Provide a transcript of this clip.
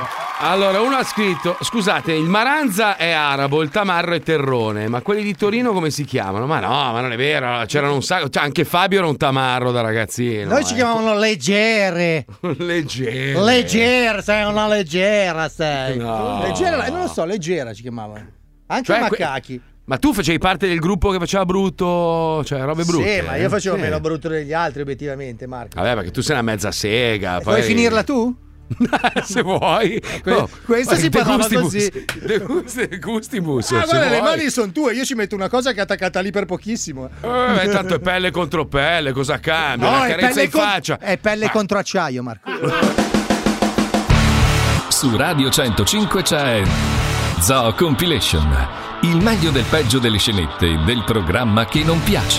Allora, uno ha scritto: scusate, il Maranza è arabo, il tamarro è terrone, ma quelli di Torino come si chiamano? Ma no, ma non è vero, c'erano un sacco, cioè anche Fabio era un tamarro da ragazzino. Noi ci chiamavano leggere. Leggera, sei una leggera, sei. No. Leggera, non lo so, leggera ci chiamavano. Anche Cioè, i macachi. Ma tu facevi parte del gruppo che faceva brutto, cioè robe brutte? Sì, ma io facevo meno brutto degli altri, obiettivamente, Marco. Vabbè, perché tu sei una mezza sega. Vuoi finirla tu? Se vuoi. Questo si parlava così. De gustibus. Guarda, le mani sono tue, io ci metto una cosa che è attaccata lì per pochissimo. Tanto è pelle contro pelle, cosa cambia? No, una carezza in faccia. È pelle contro acciaio, Marco. Su Radio 105 c'è Zoo Compilation, il meglio del peggio delle scenette del programma che non piace.